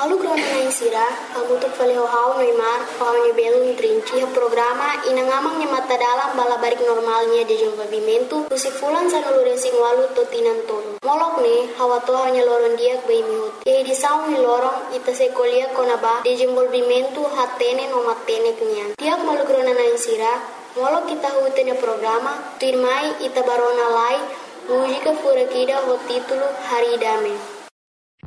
Malu krona na insira, kamu tu fale hau Neymar, hau ni belum trinci programa inangamang ni mata dalam bala barik normalnya de desenvolvimento, tu si fulan sa nulure sing walu to tinan tonu. Molok ni hawa to hanya loron diak bai mihut. Ye di saung ni lorong ita se kolia konaba de desenvolvimento hatene no matene kenyan. Diak malu krona na insira, molok kita hutenya programa, tu irmai ita barona lai, música furakida ho título Haridame.